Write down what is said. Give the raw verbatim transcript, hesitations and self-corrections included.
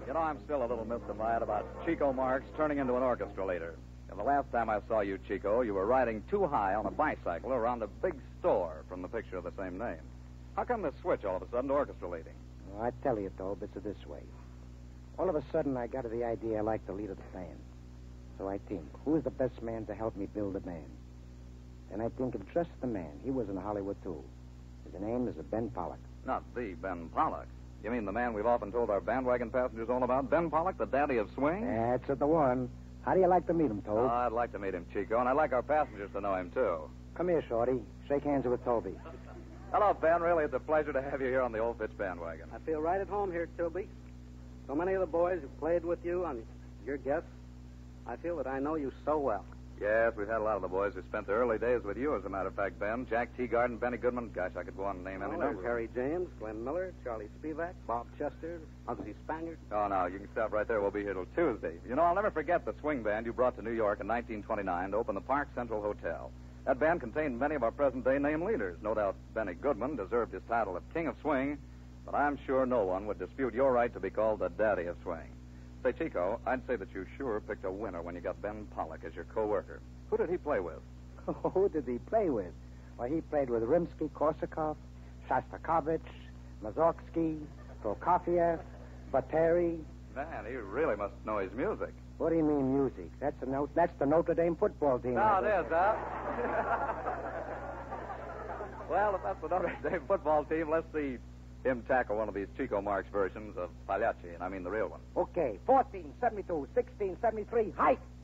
You know, I'm still a little mystified about Chico Marx turning into an orchestra leader. And the last time I saw you, Chico, you were riding too high on a bicycle around a big store from the picture of the same name. How come this switch all of a sudden to orchestra leading? Well, I tell you, Tobe, it's this way. All of a sudden, I got the idea I like the lead of the band. So I think, who is the best man to help me build a band? And I think of just the man. He was in Hollywood, too. His name is Ben Pollock. Not the Ben Pollock. You mean the man we've often told our bandwagon passengers all about? Ben Pollock, the daddy of swing? That's the one. How do you like to meet him, Tobe? Oh, I'd like to meet him, Chico, and I'd like our passengers to know him, too. Come here, Shorty. Shake hands with Toby. Hello, Ben. Really, it's a pleasure to have you here on the Old Fitch bandwagon. I feel right at home here, Toby. So many of the boys who played with you on your guests, I feel that I know you so well. Yes, we've had a lot of the boys who spent their early days with you, as a matter of fact, Ben. Jack Teagarden, Benny Goodman. Gosh, I could go on and name Oh, any there's number. Harry James, Glenn Miller, Charlie Spivak, Bob Chester, Muggsy Spaniard. Oh, no, you can stop right there. We'll be here till Tuesday. You know, I'll never forget the swing band you brought to New York in nineteen twenty-nine to open the Park Central Hotel. That band contained many of our present-day name leaders. No doubt Benny Goodman deserved his title of King of Swing, but I'm sure no one would dispute your right to be called the Daddy of Swing. Say, Chico, I'd say that you sure picked a winner when you got Ben Pollock as your co-worker. Who did he play with? Who did he play with? Well, he played with Rimsky-Korsakov, Shostakovich, Mussorgsky, Prokofiev, Bateri. Man, he really must know his music. What do you mean, music? That's the note. That's the Notre Dame football team. Now it is, huh? Well, if that's the Notre Dame football team, let's see him tackle one of these Chico Marx versions of Pagliacci, and I mean the real one. Okay, fourteen seventy-two, sixteen seventy-three, hike!